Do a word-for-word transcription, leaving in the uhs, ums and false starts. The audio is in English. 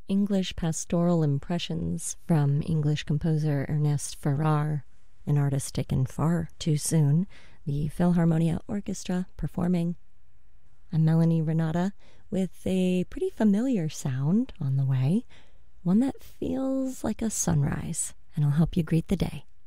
English Pastoral Impressions from English composer Ernest Farrar, an artist taken far too soon, the Philharmonia Orchestra performing. I'm Melanie Renata with a pretty familiar sound on the way, one that feels like a sunrise, and I'll help you greet the day.